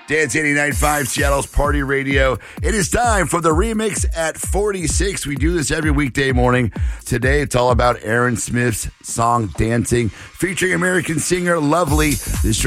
Dance 89.5, Seattle's Party Radio. It is time for the remix at 46. We do this every weekday morning. Today, it's all about Aaron Smith's song Dancing, featuring American singer Lovely. This